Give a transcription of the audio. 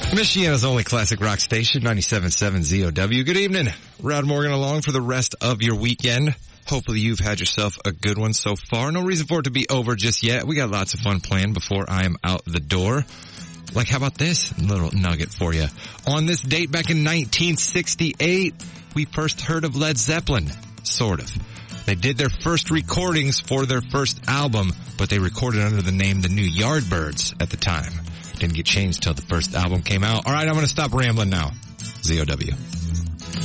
Michiana's only classic rock station, 97.7 ZOW. Good evening. Rod Morgan along for the rest of your weekend. Hopefully you've had yourself a good one so far. No reason for it to be over just yet. We got lots of fun planned before I am out the door. Like, how about this little nugget for you? On this date back in 1968, we first heard of Led Zeppelin. Sort of. They did their first recordings for their first album, but they recorded under the name The New Yardbirds at the time. Didn't get changed till the first album came out. All right, I'm going to stop rambling now. ZOW.